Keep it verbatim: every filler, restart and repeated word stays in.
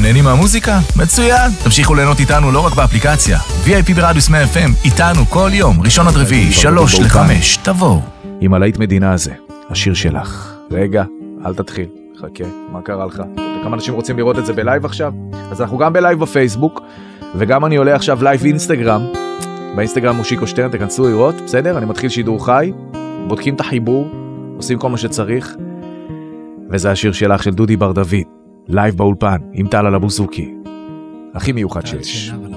נהנים מהמוזיקה? מצוין! תמשיכו ליהנות איתנו לא רק באפליקציה. וי איי פי ברדיוס מאה אף אם, איתנו כל יום, ראשון עד רביעי, שלוש לחמש, תבואו. עם הלהיט מדינה הזה, השיר שלך. רגע, אל תתחיל, חכה, מה קרה לך? כמה אנשים רוצים לראות את זה בלייב עכשיו? אז אנחנו גם בלייב בפייסבוק, וגם אני עולה עכשיו לייב אינסטגרם. באינסטגרם מושיקו שטרן, תכנסו לראות, בסדר? אני מתחיל שידור חי, בודקים את החיבור, עושים כל מה שצריך, וזה השיר שלך של דודי בר דוד, לייב באולפן, עם טל על הבוזוקי, הכי מיוחד שיש.